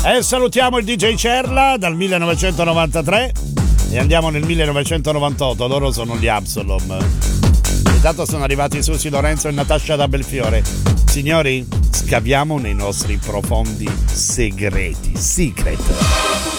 E salutiamo il DJ Cerla dal 1993 e andiamo nel 1998. Loro sono gli Absalom. Intanto sono arrivati Susi Lorenzo e Natascia da Belfiore. Signori, scaviamo nei nostri profondi segreti. Secret.